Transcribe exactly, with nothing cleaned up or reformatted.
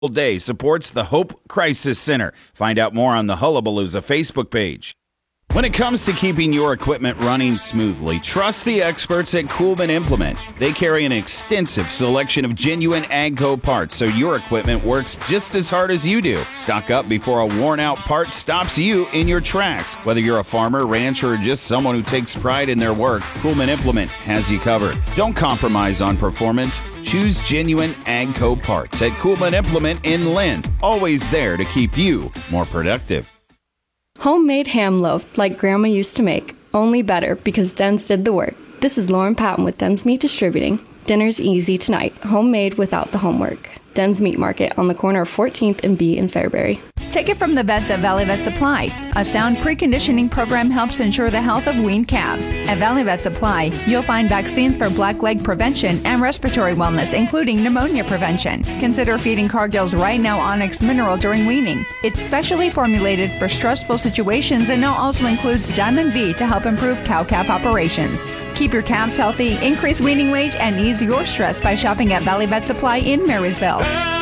Day supports the Hope Crisis Center. Find out more on the Hullabalooza Facebook page. When it comes to keeping your equipment running smoothly, trust the experts at Kuhlman Implement. They carry an extensive selection of genuine AGCO parts, so your equipment works just as hard as you do. Stock up before a worn-out part stops you in your tracks. Whether you're a farmer, rancher, or just someone who takes pride in their work, Kuhlman Implement has you covered. Don't compromise on performance. Choose genuine AGCO parts at Kuhlman Implement in Lynn. Always there to keep you more productive. Homemade ham loaf like Grandma used to make, only better because Den's did the work. This is Lauren Patton with Den's Meat Distributing. Dinner's easy tonight, homemade without the homework. Den's Meat Market on the corner of fourteenth and B in Fairbury. Take it from the vets at Valley Vet Supply. A sound preconditioning program helps ensure the health of weaned calves. At Valley Vet Supply, you'll find vaccines for black leg prevention and respiratory wellness, including pneumonia prevention. Consider feeding Cargill's Right Now Onyx Mineral during weaning. It's specially formulated for stressful situations and now also includes Diamond V to help improve cow-calf operations. Keep your calves healthy, increase weaning weight, and ease your stress by shopping at Valley Vet Supply in Marysville.